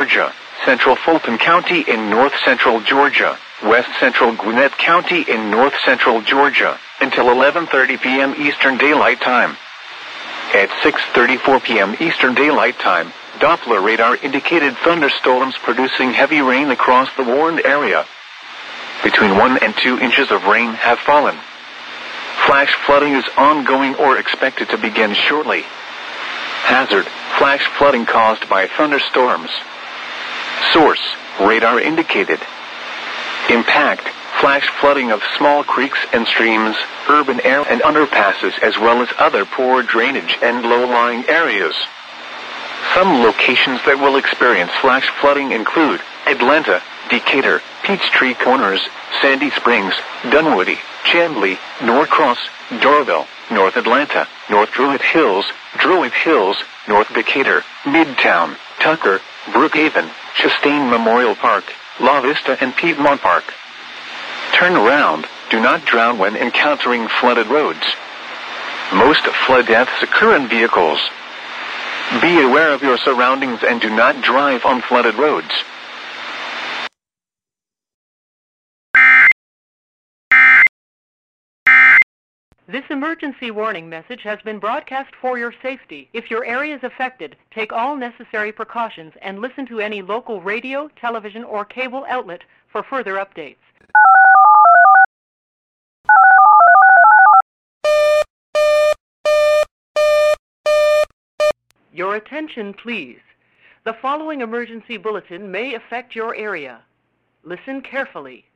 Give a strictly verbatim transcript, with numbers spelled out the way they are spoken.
Georgia, central Fulton County in north-central Georgia, west-central Gwinnett County in north-central Georgia, until eleven thirty p.m. Eastern Daylight Time. At six thirty-four p.m. Eastern Daylight Time, Doppler radar indicated thunderstorms producing heavy rain across the warned area. Between one and two inches of rain have fallen. Flash flooding is ongoing or expected to begin shortly. Hazard: flash flooding caused by thunderstorms. Source: radar indicated. Impact: flash flooding of small creeks and streams, urban air and underpasses, as well as other poor drainage and low-lying areas. Some locations that will experience flash flooding include Atlanta, Decatur, Peachtree Corners, Sandy Springs, Dunwoody, Chamblee, Norcross, Doraville, North Atlanta, North Druid Hills, Druid Hills, North Decatur, Midtown, Tucker, Brookhaven, Chastain Memorial Park, La Vista and Piedmont Park. Turn around. Do not drown when encountering flooded roads. Most flood deaths occur in vehicles. Be aware of your surroundings and do not drive on flooded roads. This emergency warning message has been broadcast for your safety. If your area is affected, take all necessary precautions and listen to any local radio, television, or cable outlet for further updates. Your attention, please. The following emergency bulletin may affect your area. Listen carefully.